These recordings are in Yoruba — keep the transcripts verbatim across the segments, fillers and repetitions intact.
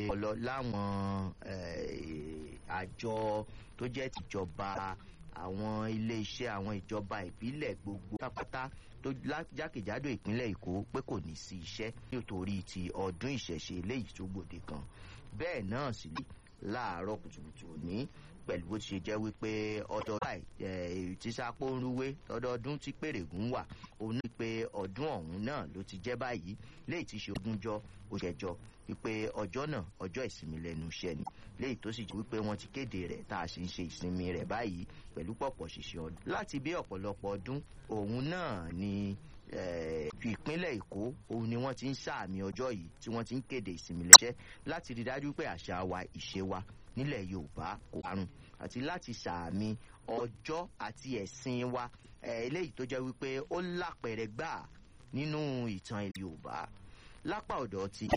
ọlọ láwọn àjọ tó jẹ́ tìjọba àwọn ilé-iṣẹ́ àwọn ìjọba ìbílẹ̀ gbogbo pátápátá tó jákèjádò ìpínlẹ̀ Èkó pé kò ní sí iṣẹ́ nítorí ti ọdún ìṣẹ̀ṣe eléyìí tó gbòde kan. Bẹ́ẹ̀ náà sì ní láàárọ̀ kùtùkùtù òní pẹ̀lú bó ti ṣe jẹ́ wípé ọdọ tí sápó ń rúwé ọdọọdún tí pèrègùn wà òun ní pé ọdún ọ̀hún náà ló ti jẹ́ báyìí léyìí tí ṣe ogúnjọ́ oṣẹjọ wípé ọjọ́ náà ọjọ́ ìsinmi lẹ́nu iṣẹ́ ni léyìí tó sì jẹ́ wípé wọ́n ti kéde rẹ̀ tá a sì ń ṣe ìsinmi rẹ̀ báyìí pẹ̀lú pọ̀pọ̀ ṣìṣẹ́ ọdún. Láti bí ọ̀pọ̀lọpọ̀ ọdún òun náà ni fi ìpínlẹ̀ Èkó òun ni wọ́n ti ń sàmì ọjọ́ yìí tí wọ́n ti ń kéde ìsinmi lẹ́ṣẹ́ láti rí dájú pé àṣà wa ìṣe wa nílẹ̀ Yorùbá kò parun àti láti sàmì ọjọ́ àti ẹ̀sìn wa eléyìí tó jẹ́ wípé ó lápẹẹrẹ gbà nínú ìtàn ilẹ̀ Yorùbá. Lápá ọ̀dọ̀ tí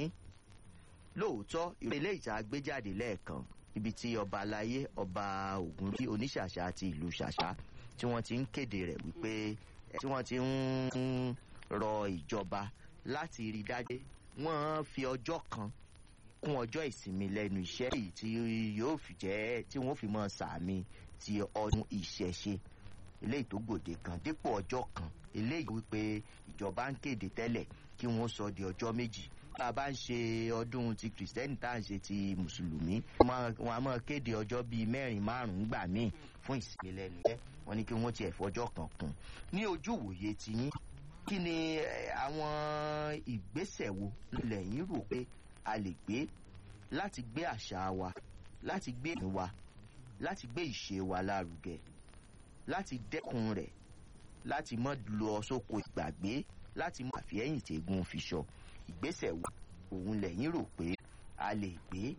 lóòótọ́ ìrẹ̀lẹ̀ ìta gbé jáde lẹ́ẹ̀kan ibi tí ọba aláyé ọba Ògúnrí oníṣàṣà àti ìlú ṣàṣà tí wọ́n ti ń kéde rẹ̀ wípé tí wọ́n ti ń rọ ìjọba láti rí dájú wọ́n fi ọjọ́ kan kún ọjọ́ ìsinmi lẹ́nu iṣẹ́ yìí tí yóò fi jẹ́ tí wọ́n fi mọ́ sàmì ti ọdún ìṣẹ̀ṣe eléyìí tó gbòde kan dípò ọjọ́ kan eléyìí wípé ìjọba ń kéde tẹ́lẹ̀ kí wọ́n sọ di ọjọ́ méjì. Bá a bá ń ṣe ọdún ti kìrìsìtẹ́nì tá à ń ṣe ti mùsùlùmí wọn a máa kéde ọjọ́ bíi mẹ́rin márùn-ún gbà míì fún ìsinmi lẹ́nu iṣẹ́ wọn ni kí wọ́n tiẹ̀ fọjọ́ kan kún. Ní ojú ìwòye tiyín kí ni àwọn ìgbésẹ̀ wo lẹ́yìn rò pé a lè gbé láti gbé àṣà wa láti gbé ìrìn wa láti gbé ìṣe wa lárugẹ láti dẹ́kun rẹ̀ láti mọ́ lọ sóko ìgbàgbé láti mọ́ àfihẹ́yìn tẹ̀gùn fiṣọ ìgbésẹ̀ wo òun lẹ́yìn rò pé a lè gbé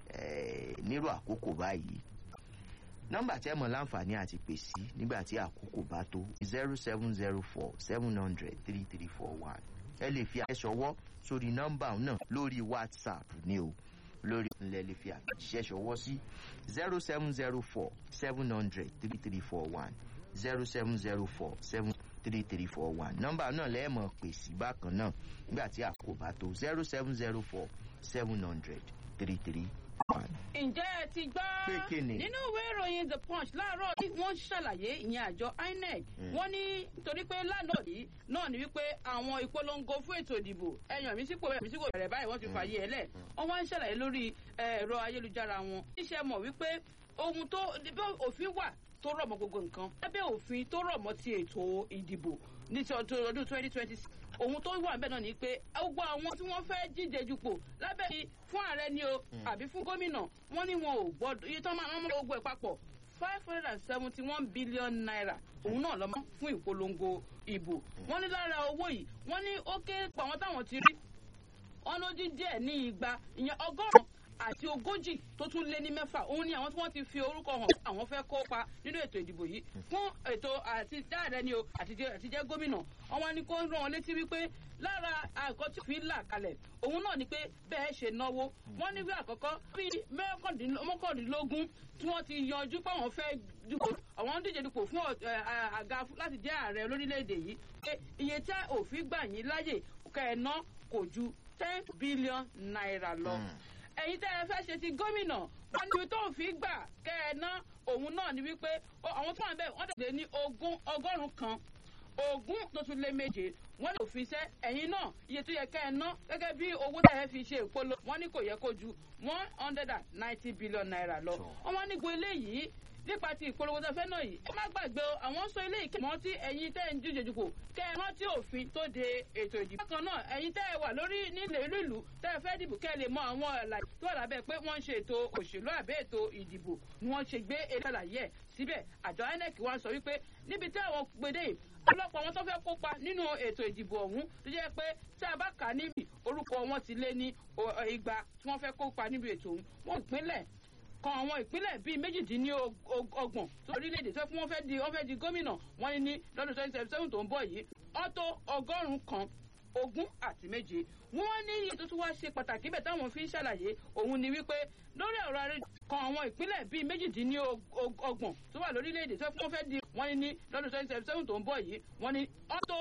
nírú àkókò báyìí. Nọ́mbà tẹ́ mọ̀ láǹfààní àti pè sí nígbà tí àkókò bá tó zero seven zero four seven hundred three three four one. Ẹ lè fi àṣọwọ́ sórí nọ́mbà náà lórí WhatsApp ní o lórí ilẹ̀ lè fi àṣẹ ṣọwọ́ sí zero seven zero four seven hundred three three four one zero seven zero four seven three three four one. Nọ́mbà náà lẹ́ẹ̀mọ̀ pè sí bákan náà nígbà tí àkókò bá tó zero seven zero four seven hundred three three one. Ǹjẹ́ ẹ ti gbọ́ nínú ìwé ìròyìn The Punch láàárọ̀ tí wọ́n ṣàlàyé ìyẹn àjọ I N E C wọ́n ní torí pé lánàá yìí náà ni wípé àwọn ìpolongo fún ètò ìdìbò ẹ̀yàn mi sípò ẹ̀mí sípò rẹ̀ báyìí wọ́n ti fààyè ẹ̀ lẹ̀ wọ́n wá ń ṣàlàyé lórí ẹ̀rọ ayélujára wọn. Iṣẹ́ mọ̀ wípé ohun tó òfin wà tó rọ̀ mọ́ gbogbo nǹkan lábẹ́ òfin tó rọ̀ mọ́ ti ètò ìdìbò ní ti ọdún twenty twenty six ohun tó wà bẹ́ẹ̀ náà ni pé gbogbo àwọn tí wọ́n fẹ́ díje dupò lábẹ́ yìí fún ààrẹ ni o àbí fún gómìnà wọ́n ní wọn ò gbọ́dọ̀ iye tó máa ń mú gbogbo ẹ̀ papọ̀ five hundred and seventy one billion naira òun náà lọ́mọ fún ìpolongo ìbò wọ́n ní lára owó yìí wọ́n ní ó kéré pa àwọn táwọn ti rí ọ̀nà díẹ̀ ní igba ìyẹn ọgọ́rùn-ún àti ogójì tó tún lé ní mẹ́fà òun ni àwọn tí wọ́n ti fi orúkọ hàn àwọn fẹ́ kópa nínú ètò ìdìbò yìí fún ètò àti dáàrẹ ni o àti jẹ́ gómìnà wọ́n ní kó rán wọn létí wípé lára àgọ́ tí fi là kalẹ̀ òun náà ni pé bẹ́ẹ̀ ṣe náwó wọ́n ní wí àkọ́kọ́ bí mọ́kàndínlógún tí wọ́n ti yanjú pé àwọn fẹ́ dupò àwọn díje dupò fún àga láti jẹ́ ààrẹ lórílẹ̀‐èdè yìí pé iye tẹ́ òfin gbà yín láyè kẹ́ ẹ̀ ná kò ju ten billion naira lọ. Ẹ̀yin tẹ́ ẹ fẹ́ ṣe ti gómìnà wọ́n ní tó fi gbà kẹ́ ẹ ná òun náà ni wípé àwọn tó wà bẹ́ẹ̀ wọ́n tẹ̀lé ní ogún ọgọ́rùn-ún kan ogún tó tún lé méje wọ́n lè fi ṣẹ́ ẹ̀yin náà iye tó yẹ kẹ́ ẹ ná gẹ́gẹ́ bí owó tẹ́ ẹ fi ṣe ìpolo wọ́n ní kò yẹ kó ju one hundred and ninety billion naira lọ. wọ́n wá ní gbogbo eléyìí nípa ti ìpolówó tó fẹ́ náà yìí ẹ má gbàgbé o àwọn sọ ilé ìkẹ́mọ́ tí ẹ̀yin tẹ́ ẹ̀ ń díje dupò kẹ́ ẹ rántí òfin tó de ètò ìdìbò. bákan náà ẹ̀yin tẹ́ ẹ wà lórí nílẹ̀ ìlú ìlú tẹ́ ẹ fẹ́ dìbò kẹ́ ẹ lè mọ àwọn àlàyé tó wà lábẹ́ pé wọ́n ń ṣe ètò òṣèlú àbẹ́ ètò ìdìbò ni wọ́n ṣe gbé ètò àlàyé ẹ̀ síbẹ̀ àjọ I N E C wá sọ wípé níbi tí àwọn gbèdé ọlọ́pàá àwọn tó fẹ́ kópa nínú ètò ìdìbò ọ̀hún tó jẹ́ pé tí a bá kà á níbi orúkọ wọn ti lé ní igba tí wọ́n fẹ́ kópa níbi ètò ọ̀hún wọn ìpínlẹ̀ kan àwọn ìpínlẹ̀ bíi méjìdínlọ́gbọ̀n tó orílẹ̀-èdè tó fún wọn fẹ́ di wọ́n fẹ́ di gómìnà wọ́n ní ní lọ́dún twenty twenty seven tó ń bọ̀ yìí ọ̀tọ̀ ọgọ́rùn-ún kan ogún àti méje wọ́n ní iye tó tún wá ṣe pàtàkì bẹ́ẹ̀ táwọn fi ń ṣàlàyé òun ni wípé lórí ọ̀rọ̀ ààrẹ kan àwọn ìpínlẹ̀ bíi méjìdínlọ́gbọ̀n tó wà lórílẹ̀-èdè tó fún wọn fẹ́ di wọ́n ní ní lọ́dún twenty twenty seven tó ń bọ̀ yìí wọ́n ní ọ̀tọ̀